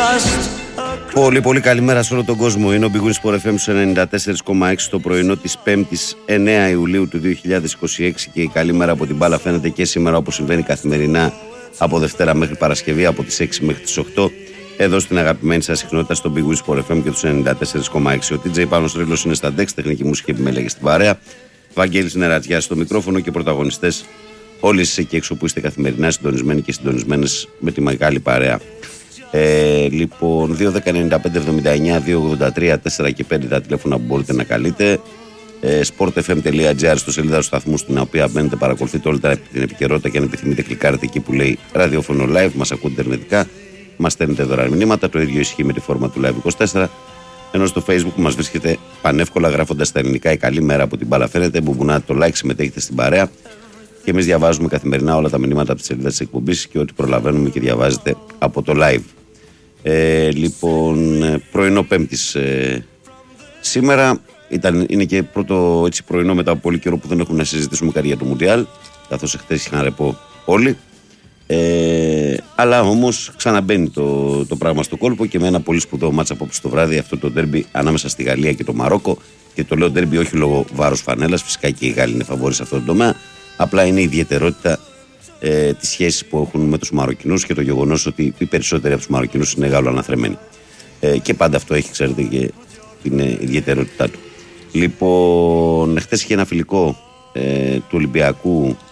Πολύ πολύ καλημέρα σε όλο τον κόσμο. Είναι ο Big Win Sport FM 94,6 το πρωινό της 5ης 9 Ιουλίου του 2026 και η καλή μέρα από την μπάλα φαίνεται και σήμερα, όπως συμβαίνει καθημερινά από Δευτέρα μέχρι Παρασκευή από τις 6 μέχρι τις 8 εδώ στην αγαπημένη σας συχνότητα στο Big Win Sport FM και του 94,6. Ο TJ Πάνος Ρήλος είναι στα DEX, τεχνική μουσική επιμέλεια στην παρέα. Βαγγέλης Νερατζιάς στο μικρόφωνο και πρωταγωνιστές όλοι εσείς εκεί έξω που είστε καθημερινά συντονισμένοι και συντονισμένες με τη μεγάλη παρέα. Λοιπόν, 2.195.79.283 4 και 5 τα τηλέφωνα που μπορείτε να καλείτε. sportfm.gr στο σελίδα του σταθμού, στην οποία μπαίνετε, παρακολουθείτε όλη την επικαιρότητα και αν επιθυμείτε κλικάρετε εκεί που λέει ραδιόφωνο live, μας ακούτε ιντερνετικά, μας στέλνετε δωρεάν μηνύματα. Το ίδιο ισχύει με τη φόρμα του Live24. Ενώ στο Facebook μας βρίσκεται πανεύκολα γράφοντας στα ελληνικά η καλή μέρα από την μπάλα φαίνεται. Μπουμπουνάτε το like, συμμετέχετε στην παρέα. Και εμείς διαβάζουμε καθημερινά όλα τα μηνύματα από τη σελίδα της εκπομπής και ό,τι προλαβαίνουμε και διαβάζετε από το live. Λοιπόν, πρωινό Πέμπτης σήμερα. Είναι και πρώτο έτσι πρωινό μετά από πολύ καιρό που δεν έχουμε να συζητήσουμε κάτι για το Μουντιάλ, καθώς εχθές είχαν ρεπό όλοι. Αλλά όμως ξαναμπαίνει το πράγμα στο κόλπο και με ένα πολύ σπουδαίο μάτσα απόψε το βράδυ, αυτό το ντέρμπι ανάμεσα στη Γαλλία και το Μαρόκο. Και το λέω ντέρμπι όχι λόγω βάρους φανέλας, φυσικά και οι Γάλλοι είναι φαβόροι σε αυτό το τομέα. Απλά είναι η ιδιαιτερότητα της σχέσης που έχουν με τους Μαροκινούς και το γεγονός ότι οι περισσότεροι από τους Μαροκινούς είναι Γάλλο-αναθρεμένοι. Και πάντα αυτό έχει, ξέρετε, και την ιδιαιτερότητά του. Λοιπόν, χθες είχε ένα φιλικό του Ολυμπιακού